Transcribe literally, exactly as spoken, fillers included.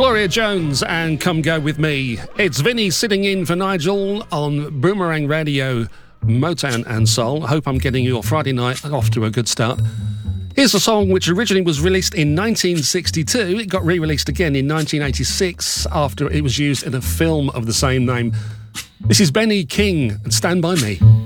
Gloria Jones and Come Go With Me. It's Vinny sitting in for Nigel on Boomerang Radio, Motown and Soul. Hope I'm getting your Friday night off to a good start. Here's a song which originally was released in nineteen sixty-two. It got re-released again in nineteen eighty-six after it was used in a film of the same name. This is Benny King and Stand By Me.